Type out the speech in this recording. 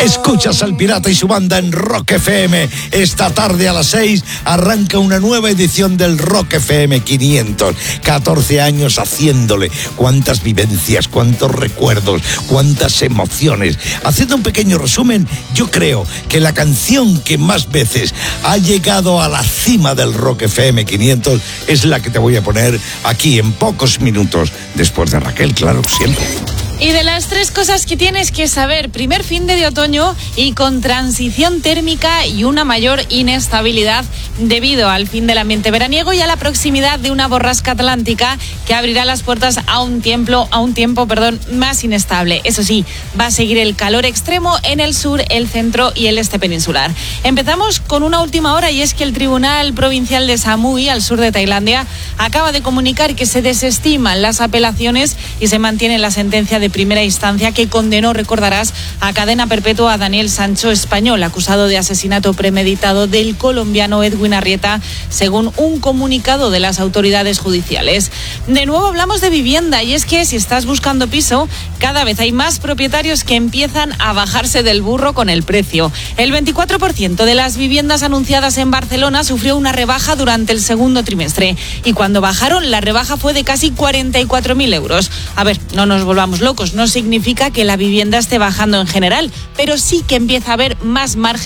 Escuchas al Pirata y su banda en Rock FM. Esta tarde a las 6 arranca una nueva edición del Rock FM 500. 14 años haciéndole. Cuántas vivencias, cuántos recuerdos, cuántas emociones. Haciendo un pequeño resumen, yo creo que la canción que más veces ha llegado a la cima del Rock FM 500 es la que te voy a poner aquí en pocos minutos. Después de Raquel, claro, siempre. Y de las 3 cosas que tienes que saber: primer fin de otoño y con transición térmica y una mayor inestabilidad debido al fin del ambiente veraniego y a la proximidad de una borrasca atlántica que abrirá las puertas a un tiempo más inestable. Eso sí, va a seguir el calor extremo en el sur, el centro y el este peninsular. Empezamos con una última hora, y es que el Tribunal Provincial de Samui, al sur de Tailandia, acaba de comunicar que se desestiman las apelaciones y se mantiene la sentencia de primera instancia que condenó, recordarás, a cadena perpetua a Daniel Sancho, español, acusado de asesinato premeditado del colombiano Edwin Arrieta, según un comunicado de las autoridades judiciales. De nuevo hablamos de vivienda, y es que si estás buscando piso, cada vez hay más propietarios que empiezan a bajarse del burro con el precio. El 24% de las viviendas anunciadas en Barcelona sufrió una rebaja durante el segundo trimestre, y cuando bajaron, la rebaja fue de casi 44.000 euros. A ver, no nos volvamos locos, no significa que la vivienda esté bajando en general, pero sí que empieza a haber más margen